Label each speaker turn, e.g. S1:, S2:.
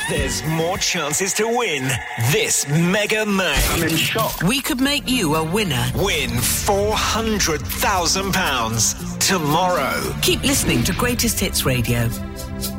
S1: There's more chances to win this Mega May.
S2: I'm in shock.
S3: We could make you a winner.
S1: Win £400,000 tomorrow.
S3: Keep listening to Greatest Hits Radio.